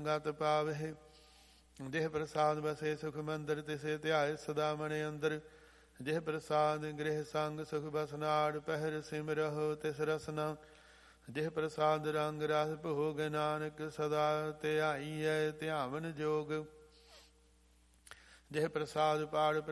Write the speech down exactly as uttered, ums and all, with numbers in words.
ਸੰਗਤ ਪਾਵਹਿ। ਜਿਹ ਪ੍ਰਸਾਦ ਬਸੇ ਸੁਖ ਮੰਦਰ ਤਿਸੇ ਧਿਆਏ ਸਦਾ ਮਨ ਅੰਦਰ। ਜਿਹ ਪ੍ਰਸਾਦ ਗ੍ਰਹਿ ਸੰਗ ਸੁਖ ਬਸਨਾੜ ਪਹਿਰ ਸਿਮਰਹੁ ਤਿਸ ਰਸਨਾ। ਜਿਹ ਪ੍ਰਸਾਦ ਰੰਗ ਰਸ ਭੋਗ ਨਾਨਕ ਸਦਾ ਧਿਆਈਐ ਧਿਆਵਨ ਜੋਗ। ਜਿਹ ਪ੍ਰਸਾਦ ਪਾੜ